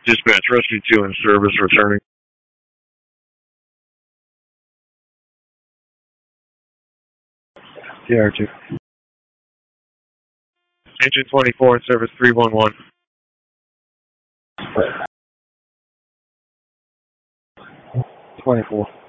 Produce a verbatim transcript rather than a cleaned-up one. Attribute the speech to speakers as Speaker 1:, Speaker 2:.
Speaker 1: Dispatch, Rescue two in service, returning.
Speaker 2: T R two.
Speaker 1: Engine twenty-four in service, three one one.
Speaker 2: twenty-four.